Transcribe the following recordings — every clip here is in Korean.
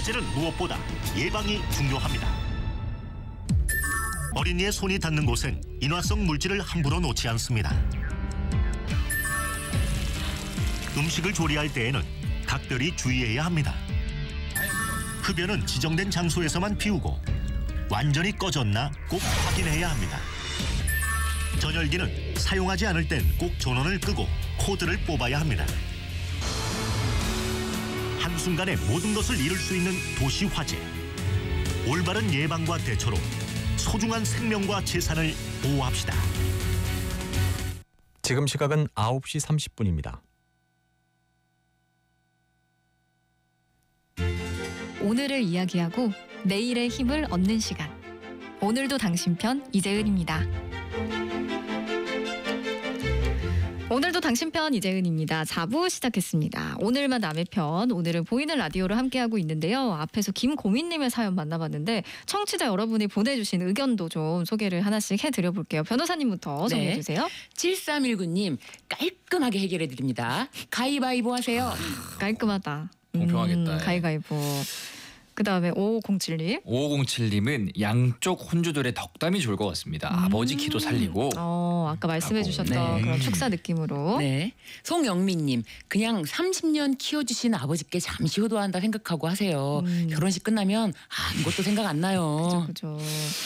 이제는 무엇보다 예방이 중요합니다. 어린이의 손이 닿는 곳엔 인화성 물질을 함부로 놓지 않습니다. 음식을 조리할 때에는 각별히 주의해야 합니다. 흡연은 지정된 장소에서만 피우고 완전히 꺼졌나 꼭 확인해야 합니다. 전열기는 사용하지 않을 땐 꼭 전원을 끄고 코드를 뽑아야 합니다. 한순간에 모든 것을 잃을 수 있는 도시 화재. 올바른 예방과 대처로 소중한 생명과 재산을 보호합시다. 지금 시각은 9시 30분입니다. 오늘을 이야기하고 내일의 힘을 얻는 시간. 오늘도 당신 편 이재은입니다. 오늘도 당신 편 이재은입니다. 4부 시작했습니다. 오늘만 남의 편, 오늘은 보이는 라디오로 함께하고 있는데요. 앞에서 김고민님의 사연 만나봤는데 청취자 여러분이 보내주신 의견도 좀 소개를 하나씩 해드려볼게요. 변호사님부터 소개해주세요. 7319님 깔끔하게 해결해드립니다. 가위바위보 하세요. 깔끔하다. 공평하겠다. 가위바위보. 그다음에 5507님. 5507님은 양쪽 혼주들의 덕담이 좋을 것 같습니다. 아버지 기도 살리고. 아까 말씀해주셨던 그런 축사 느낌으로. 네. 송영민님 그냥 30년 키워주신 아버지께 잠시 효도한다 생각하고 하세요. 결혼식 끝나면 아무것도 생각 안 나요. 그죠.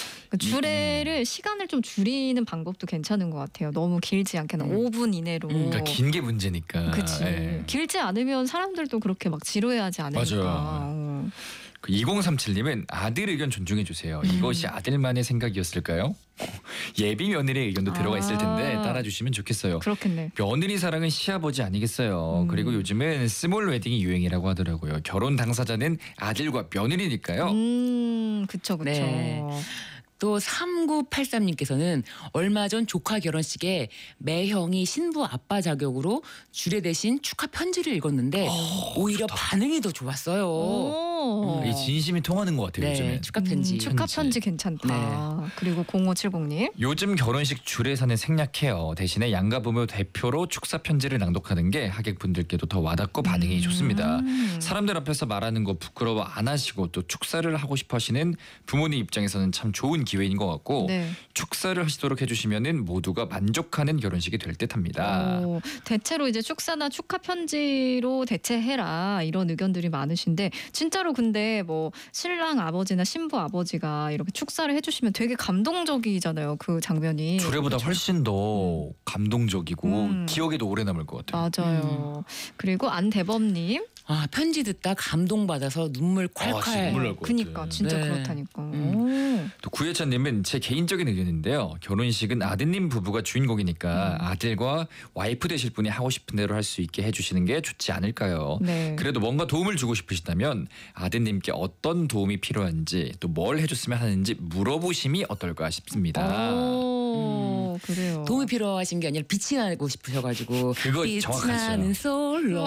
주례를 시간을 좀 줄이는 방법도 괜찮은 것 같아요. 너무 길지 않게 5분 이내로. 그러니까 긴 게 문제니까. 그치. 예. 길지 않으면 사람들도 그렇게 막 지루해하지 않으니까. 맞아요. 2037님은 아들 의견 존중해 주세요. 이것이 아들만의 생각이었을까요? 예비 며느리의 의견도 들어가 있을 텐데 따라주시면 좋겠어요. 그렇겠네. 며느리 사랑은 시아버지 아니겠어요. 그리고 요즘은 스몰 웨딩이 유행이라고 하더라고요. 결혼 당사자는 아들과 며느리니까요. 그쵸. 네. 또 3983님께서는 얼마 전 조카 결혼식에 매형이 신부 아빠 자격으로 주례 대신 축하 편지를 읽었는데 오히려 좋다. 반응이 더 좋았어요. 이 진심이 통하는 것 같아요. 요즘에. 축하 편지. 축하 편지 괜찮다. 그리고 0570님. 요즘 결혼식 주례사는 생략해요. 대신에 양가부모 대표로 축사 편지를 낭독하는 게 하객분들께도 더 와닿고 반응이 좋습니다. 사람들 앞에서 말하는 거 부끄러워 안 하시고 또 축사를 하고 싶어 하시는 부모님 입장에서는 참 좋은 기회인 것 같고 축사를 하시도록 해주시면은 모두가 만족하는 결혼식이 될 듯합니다. 대체로 이제 축사나 축하 편지로 대체해라 이런 의견들이 많으신데 진짜로 근데 뭐 신랑 아버지나 신부 아버지가 이렇게 축사를 해주시면 되게 감동적이잖아요. 그 장면이. 주례보다 훨씬 더 감동적이고 기억에도 오래 남을 것 같아요. 맞아요. 그리고 안대범님. 편지 듣다 감동받아서 눈물 콸콸. 눈물 날 것 그니까 같아. 진짜 네. 그렇다니까. 또 구혜찬님은 제 개인적인 의견인데요. 결혼식은 아드님 부부가 주인공이니까 아들과 와이프 되실 분이 하고 싶은 대로 할 수 있게 해주시는 게 좋지 않을까요? 네. 그래도 뭔가 도움을 주고 싶으시다면 아드님께 어떤 도움이 필요한지 또 뭘 해줬으면 하는지 물어보심이 어떨까 싶습니다. 그래요. 도움이 필요하신 게 아니라 빛이 나고 싶으셔가지고 그거 빛이 정확하죠. 나는 솔로.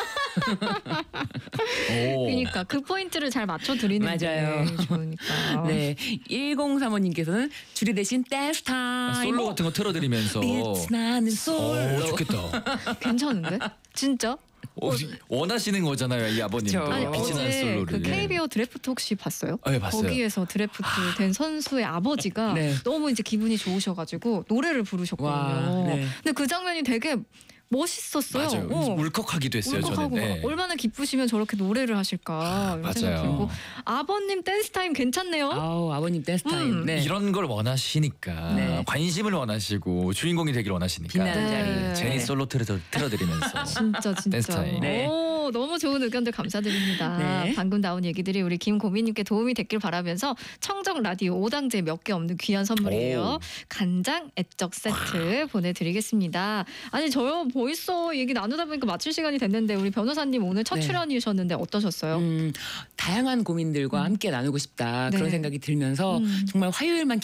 그러니까 그 포인트를 잘 맞춰 드리는 맞아요. 게 좋으니까. 네, 1035님께서는 주례 대신 댄스 타임. 솔로 같은 거 틀어드리면서 빛이 나는 솔로. 좋겠다. 괜찮은데? 진짜? 원하시는 거잖아요, 이 아버님도. 그쵸. 아니 빛이 나는 어제 솔로를. 그 KBO 드래프트 혹시 봤어요? 네, 봤어요. 거기에서 드래프트 된 선수의 아버지가 네. 너무 이제 기분이 좋으셔가지고 노래를 부르셨거든요. 와, 네. 근데 그 장면이 되게 멋있었어요. 맞아요. 울컥하기도 했어요, 울컥하고 저는. 네. 얼마나 기쁘시면 저렇게 노래를 하실까 이런 생각 맞아요. 들고 아버님 댄스 타임 괜찮네요. 아우 아버님 댄스 타임. 네. 이런 걸 원하시니까 네. 관심을 원하시고 주인공이 되길 원하시니까 빛나는 네. 자리. 제니 솔로 틀어드리면서 진짜 댄스 타임. 네. 오, 너무 좋은 의견들 감사드립니다. 네. 방금 나온 얘기들이 우리 김고민님께 도움이 됐길 바라면서 청정 라디오 5당제 몇 개 없는 귀한 선물이에요. 오. 간장 애적 세트 보내드리겠습니다. 아니 저 벌써 얘기 나누다 보니까 마칠 시간이 됐는데 우리 변호사님 오늘 첫 네. 출연이셨는데 어떠셨어요? 다양한 고민들과 함께 나누고 싶다 네. 그런 생각이 들면서 정말 화요일만